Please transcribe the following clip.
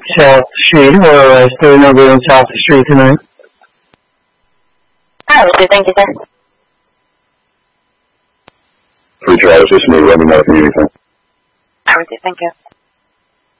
South Street, or still no good on South Street tonight? I will do, thank you, sir. Preacher, I was just me, let me know if you need anything. I will do, thank you.